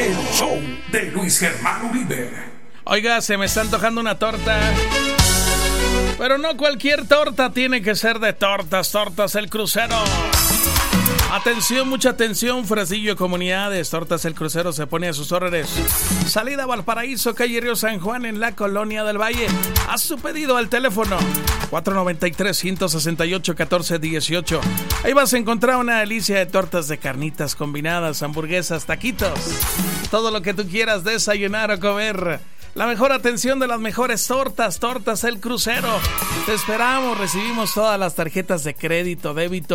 El show de Luis Germán Uribe. Oiga, se me está antojando una torta. Pero no cualquier torta, tiene que ser de Tortas El Crucero. Atención, mucha atención, Fresnillo Comunidades. Tortas El Crucero se pone a sus órdenes. Salida Valparaíso, calle Río San Juan, en la Colonia del Valle. Haz su pedido al teléfono 493-168-1418. Ahí vas a encontrar una delicia de tortas de carnitas combinadas, hamburguesas, taquitos. Todo lo que tú quieras desayunar o comer. La mejor atención de las mejores tortas El Crucero. Te esperamos, recibimos todas las tarjetas de crédito, débito